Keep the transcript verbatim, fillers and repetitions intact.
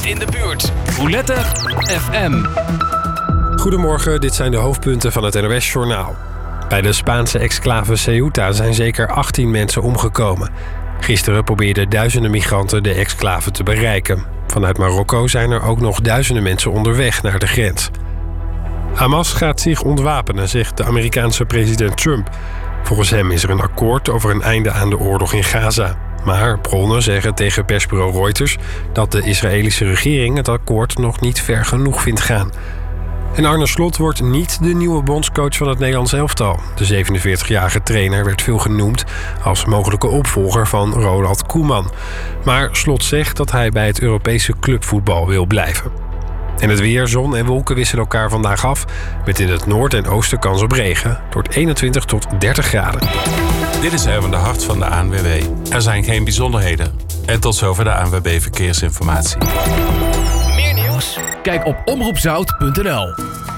in de buurt. Roulette F M. Goedemorgen, dit zijn de hoofdpunten van het N O S-journaal. Bij de Spaanse exclave Ceuta zijn zeker achttien mensen omgekomen. Gisteren probeerden duizenden migranten de exclave te bereiken. Vanuit Marokko zijn er ook nog duizenden mensen onderweg naar de grens. Hamas gaat zich ontwapenen, zegt de Amerikaanse president Trump. Volgens hem is er een akkoord over een einde aan de oorlog in Gaza. Maar bronnen zeggen tegen persbureau Reuters dat de Israëlische regering het akkoord nog niet ver genoeg vindt gaan. En Arne Slot wordt niet de nieuwe bondscoach van het Nederlands elftal. De zevenenveertigjarige trainer werd veel genoemd als mogelijke opvolger van Ronald Koeman. Maar Slot zegt dat hij bij het Europese clubvoetbal wil blijven. En het weer, zon en wolken wisselen elkaar vandaag af, met in het noord en oosten kans op regen. Het wordt eenentwintig tot dertig graden. Dit is Erwin de Hart van de A N W B. Er zijn geen bijzonderheden. En tot zover de A N W B Verkeersinformatie. Meer nieuws? Kijk op omroep zout punt n l.